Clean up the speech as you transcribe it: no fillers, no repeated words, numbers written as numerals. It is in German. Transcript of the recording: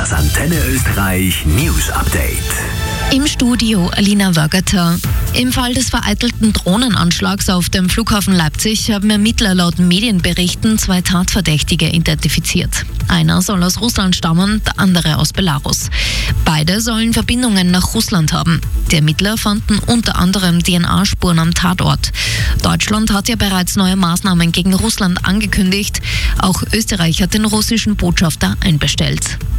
Das Antenne Österreich News Update. Im Studio Alina Wögerter. Im Fall des vereitelten Drohnenanschlags auf dem Flughafen Leipzig haben Ermittler laut Medienberichten 2 Tatverdächtige identifiziert. Einer soll aus Russland stammen, der andere aus Belarus. Beide sollen Verbindungen nach Russland haben. Die Ermittler fanden unter anderem DNA-Spuren am Tatort. Deutschland hat ja bereits neue Maßnahmen gegen Russland angekündigt. Auch Österreich hat den russischen Botschafter einbestellt.